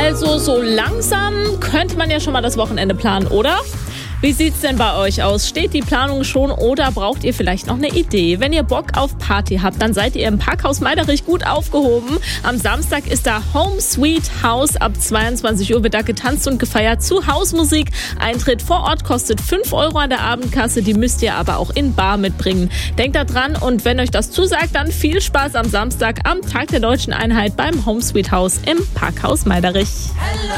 Also so langsam könnte man ja schon mal das Wochenende planen, oder? Wie sieht's denn bei euch aus? Steht die Planung schon oder braucht ihr vielleicht noch eine Idee? Wenn ihr Bock auf Party habt, dann seid ihr im Parkhaus Meiderich gut aufgehoben. Am Samstag ist da Home Sweet House. Ab 22 Uhr wird da getanzt und gefeiert zu Hausmusik. Eintritt vor Ort kostet 5 € an der Abendkasse. Die müsst ihr aber auch in bar mitbringen. Denkt da dran und wenn euch das zusagt, dann viel Spaß am Samstag am Tag der Deutschen Einheit beim Home Sweet House im Parkhaus Meiderich.